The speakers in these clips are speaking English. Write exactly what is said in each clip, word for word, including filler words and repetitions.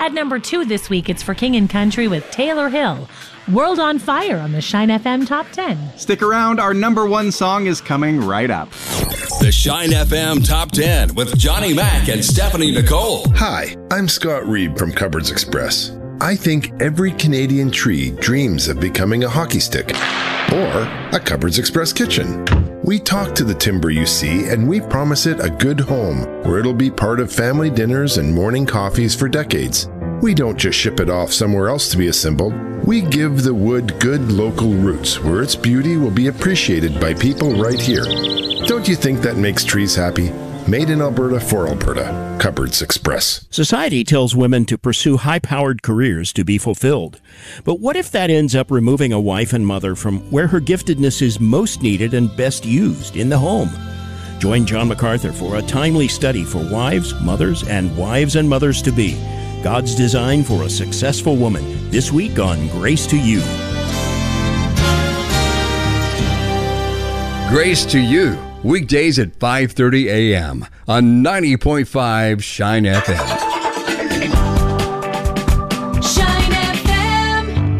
At number two this week, it's for King and Country with Taylor Hill. World on Fire on the Shine F M Top ten. Stick around, our number one song is coming right up. The Shine F M Top ten with Johnny Mac and Stephanie Nicole. Hi, I'm Scott Reeb from Cupboards Express. I think every Canadian tree dreams of becoming a hockey stick or a Cupboards Express kitchen. We talk to the timber you see, and we promise it a good home where it'll be part of family dinners and morning coffees for decades. We don't just ship it off somewhere else to be assembled. We give the wood good local roots where its beauty will be appreciated by people right here. Don't you think that makes trees happy? Made in Alberta for Alberta. Cupboards Express. Society tells women to pursue high-powered careers to be fulfilled. But what if that ends up removing a wife and mother from where her giftedness is most needed and best used, in the home? Join John MacArthur for a timely study for wives, mothers, and wives and mothers-to-be. God's design for a successful woman. This week on Grace to You. Grace to You. Weekdays at five thirty a.m. on ninety point five Shine F M. Shine F M.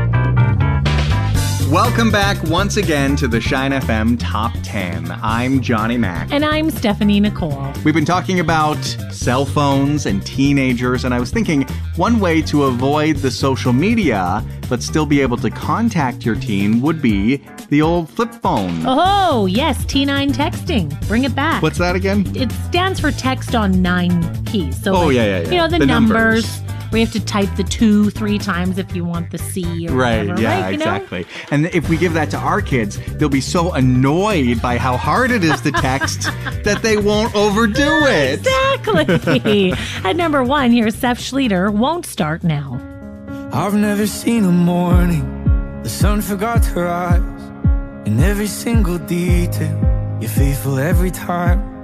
Welcome back once again to the Shine F M Top ten. I'm Johnny Mac. And I'm Stephanie Nicole. We've been talking about cell phones and teenagers, and I was thinking one way to avoid the social media but still be able to contact your teen would be the old flip phone. Oh, yes, T nine texting. Bring it back. What's that again? It stands for text on nine keys. So, oh, like, yeah, yeah, yeah. You know, the, the numbers, numbers. where you have to type the two three times if you want the C or right, whatever. yeah, right, you exactly. know? And if we give that to our kids, they'll be so annoyed by how hard it is to text that they won't overdo it. Exactly. At number one, here's Seth Schleter, Won't Start Now. I've never seen a morning the sun forgot to rise. In every single detail, you're faithful every time.